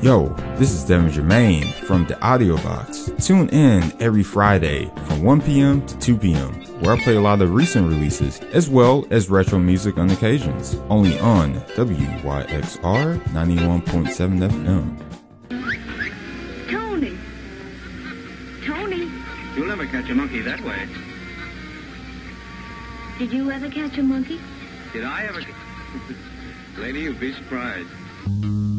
Yo, this is Devin Germain from the Audio Box. Tune in every Friday from 1 p.m. to 2 p.m., where I play a lot of recent releases, as well as retro music on occasions, only on WYXR 91.7 FM. Tony! Tony! You'll never catch a monkey that way. Did you ever catch a monkey? Did I ever? Lady, you'd be surprised.